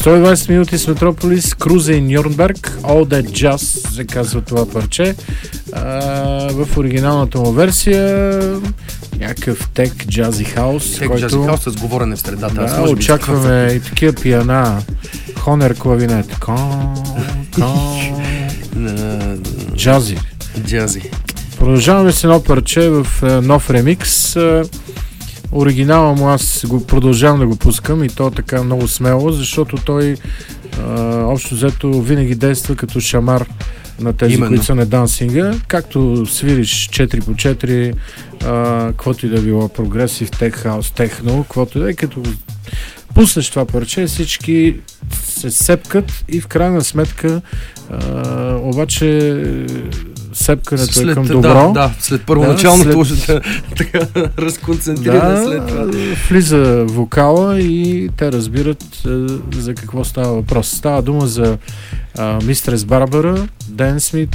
120 минути с Метрополис, Круза и Нюрнберг, All That Jazz се казва това парче. В оригиналната му версия някакъв тек, джази хаус. Тек, джази хаус с говорене в средата. Да, очакваме и такива пиана, хонер клавинет. Джази. Продължаваме с едно парче в нов ремикс. Оригинала му аз го продължавам да го пускам и то така много смело, защото той общо взето винаги действа като шамар на тези, които са на дансинга. Както свириш 4 по 4, каквото и да било, прогресив, тек хаус, техно, каквото и да е, като пуснеш това парче, всички се сепкат и в крайна сметка обаче сепкането е към добро. Да, след първоначалното така разконцентриране след това. Влиза вокала и те разбират за какво става въпрос. Става дума за Мистрес Барбара, Ден Смит